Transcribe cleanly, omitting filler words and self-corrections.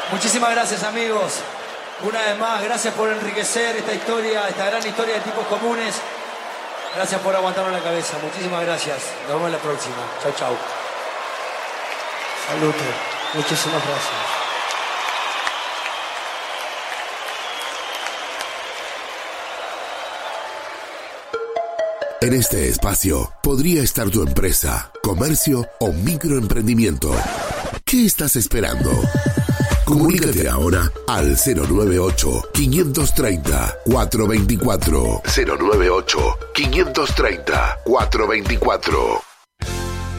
Muchísimas gracias, amigos. Una vez más, gracias por enriquecer esta historia, esta gran historia de tipos comunes. Gracias por aguantarnos la cabeza. Muchísimas gracias. Nos vemos en la próxima. Chau, chau. Salute. Muchísimas gracias. En este espacio podría estar tu empresa, comercio o microemprendimiento. ¿Qué estás esperando? Comunícate ahora al 098-530-424. 098-530-424.